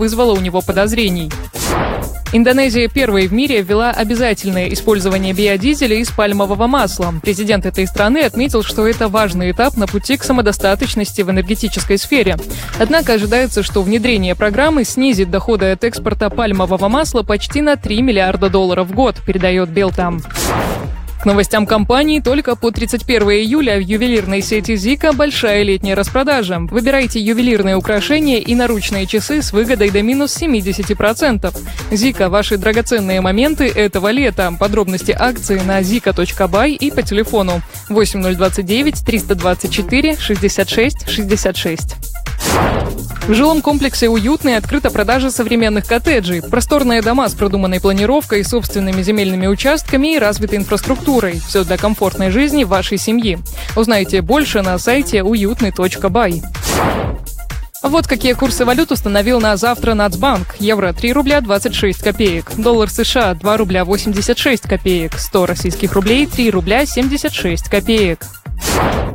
вызвало у него подозрений. Индонезия первой в мире ввела обязательное использование биодизеля из пальмового масла. Президент этой страны отметил, что это важный этап на пути к самодостаточности в энергетической сфере. Однако ожидается, что внедрение программы снизит доходы от экспорта пальмового масла почти на $3 миллиарда в год, передает Белтам. К новостям компании только по 31 июля в ювелирной сети Zika большая летняя распродажа. Выбирайте ювелирные украшения и наручные часы с выгодой до минус 70%. Zika – ваши драгоценные моменты этого лета. Подробности акции на zika.by и по телефону 8029 324 66 66. В жилом комплексе «Уютный» открыта продажа современных коттеджей. Просторные дома с продуманной планировкой, собственными земельными участками и развитой инфраструктурой. Все для комфортной жизни вашей семьи. Узнайте больше на сайте уютный.бай. Вот какие курсы валют установил на завтра Нацбанк. Евро 3 рубля 26 копеек. Доллар США 2 рубля 86 копеек. 100 российских рублей 3 рубля 76 копеек.